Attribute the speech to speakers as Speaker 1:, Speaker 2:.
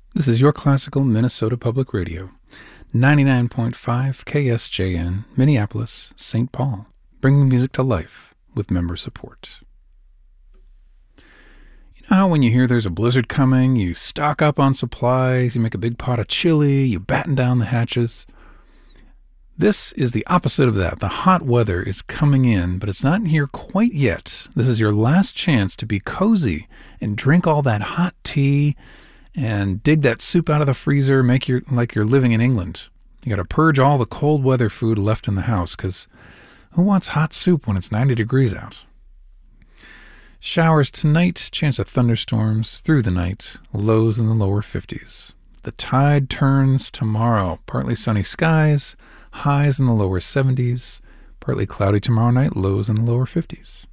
Speaker 1: This is your classical Minnesota Public Radio, 99.5 KSJN, Minneapolis, St. Paul, bringing music to life with member support. You know how when you hear there's a blizzard coming, you stock up on supplies, you make a big pot of chili, you batten down the hatches? This is the opposite of that. The hot weather is coming in, but it's not here quite yet. This is your last chance to be cozy and drink all that hot tea and dig that soup out of the freezer, like you're living in England. You got to purge all the cold weather food left in the house, because who wants hot soup when it's 90 degrees out? Showers tonight, chance of thunderstorms through the night, lows in the lower 50s. The tide turns tomorrow, partly sunny skies, highs in the lower 70s, partly cloudy tomorrow night, lows in the lower 50s.